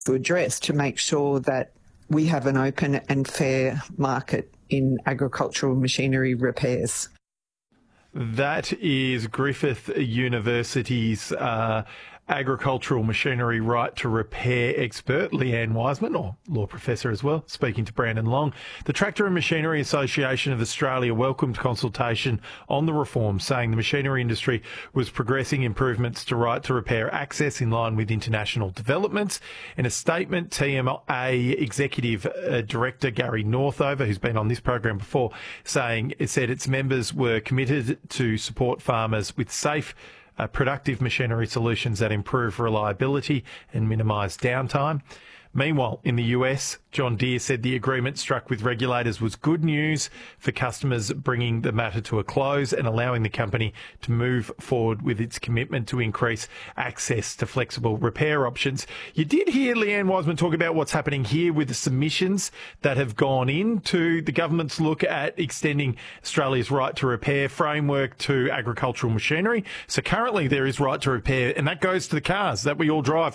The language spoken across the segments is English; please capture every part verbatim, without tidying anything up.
to address to make sure that we have an open and fair market in agricultural machinery repairs. That is Griffith University's uh, agricultural machinery right to repair expert, Leanne Wiseman, or law professor as well, speaking to Brandon Long. The Tractor and Machinery Association of Australia welcomed consultation on the reform, saying the machinery industry was progressing improvements to right to repair access in line with international developments. In a statement, T M A Executive uh, Director Gary Northover, who's been on this program before, saying it said its members were committed to support farmers with safe, Uh, productive machinery solutions that improve reliability and minimise downtime. Meanwhile, in the U S, John Deere said the agreement struck with regulators was good news for customers, bringing the matter to a close and allowing the company to move forward with its commitment to increase access to flexible repair options. You did hear Leanne Wiseman talk about what's happening here with the submissions that have gone into the government's look at extending Australia's right to repair framework to agricultural machinery. So currently there is right to repair, and that goes to the cars that we all drive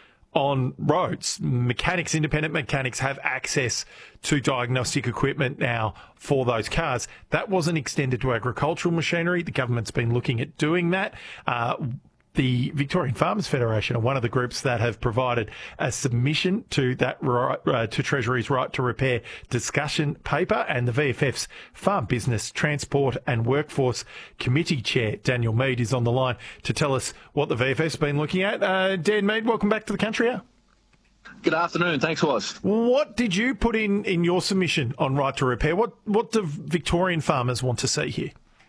on roads. Mechanics, independent mechanics, have access to diagnostic equipment now for those cars. That wasn't extended to agricultural machinery. The government's been looking at doing that. Uh, The Victorian Farmers Federation are one of the groups that have provided a submission to that right, uh, to Treasury's right to repair discussion paper, and the V F F's Farm Business, Transport and Workforce Committee Chair, Daniel Mead, is on the line to tell us what the V F F's been looking at. Uh, Dan Mead, welcome back to the country hour. Good afternoon. Thanks, Waz. What did you put in, in your submission on right to repair? What, what do Victorian farmers want to see here?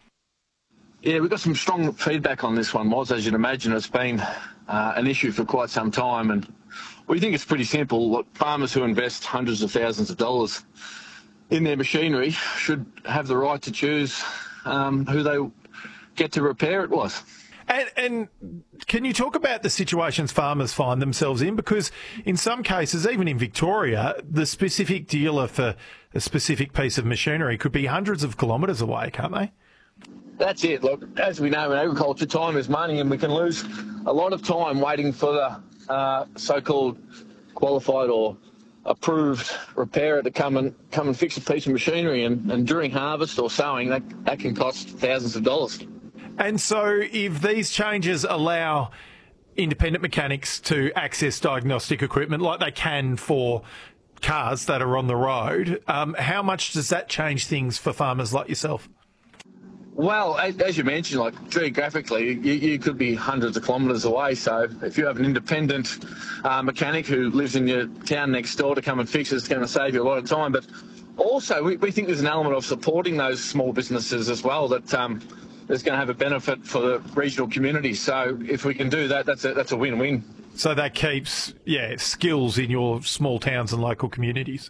Yeah, we've got some strong feedback on this one, Moz. As you'd imagine, it's been uh, an issue for quite some time, and we think it's pretty simple. Look, farmers who invest hundreds of thousands of dollars in their machinery should have the right to choose um, who they get to repair it with. And, and can you talk about the situations farmers find themselves in? Because in some cases, even in Victoria, the specific dealer for a specific piece of machinery could be hundreds of kilometres away, can't they? That's it. Look, as we know in agriculture, time is money, and we can lose a lot of time waiting for the uh, so-called qualified or approved repairer to come and come and fix a piece of machinery. And, and during harvest or sowing, that, that can cost thousands of dollars. And so if these changes allow independent mechanics to access diagnostic equipment like they can for cars that are on the road, um, how much does that change things for farmers like yourself? Well, as you mentioned, like geographically, you, you could be hundreds of kilometres away. So if you have an independent uh, mechanic who lives in your town next door to come and fix it, it's going to save you a lot of time. But also, we, we think there's an element of supporting those small businesses as well that um, is going to have a benefit for the regional community. So if we can do that, that's a, that's a win-win. So that keeps, yeah, skills in your small towns and local communities.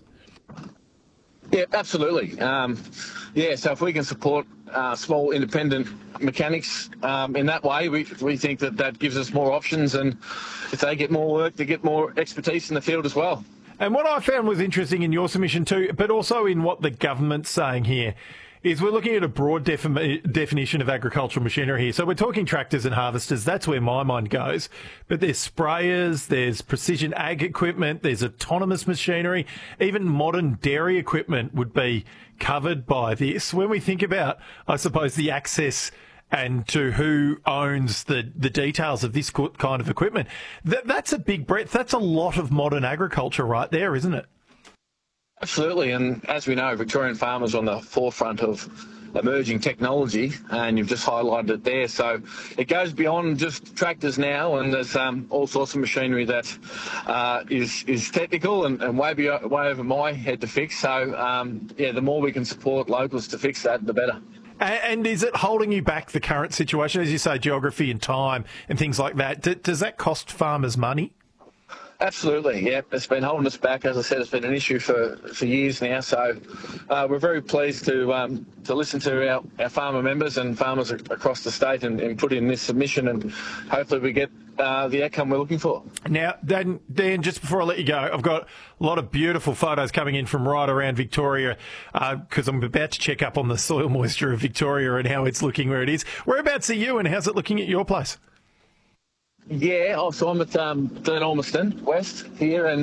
Yeah, absolutely. Um, yeah, so if we can support uh, small independent mechanics um, in that way, we we think that that gives us more options, and if they get more work, they get more expertise in the field as well. And what I found was interesting in your submission too, but also in what the government's saying here, is we're looking at a broad defi- definition of agricultural machinery here. So we're talking tractors and harvesters. That's where my mind goes. But there's sprayers, there's precision ag equipment, there's autonomous machinery. Even modern dairy equipment would be covered by this. When we think about, I suppose, the access and to who owns the, the details of this kind of equipment, that, that's a big breadth. That's a lot of modern agriculture right there, isn't it? Absolutely, and as we know, Victorian farmers are on the forefront of emerging technology, and you've just highlighted it there. So it goes beyond just tractors now, and there's um, all sorts of machinery that uh, is is technical and, and way, be, way over my head to fix. So, um, yeah, the more we can support locals to fix that, the better. And is it holding you back, the current situation? As you say, geography and time and things like that. D- does that cost farmers money? Absolutely, yeah. It's been holding us back. As I said, it's been an issue for, for years now. So uh, we're very pleased to um, to listen to our, our farmer members and farmers across the state and, and put in this submission, and hopefully we get uh, the outcome we're looking for. Now, Dan, Dan, just before I let you go, I've got a lot of beautiful photos coming in from right around Victoria because uh, I'm about to check up on the soil moisture of Victoria and how it's looking where it is. Whereabouts are you and how's it looking at your place? Yeah, oh, so I'm at um, Glen Ormiston West here, and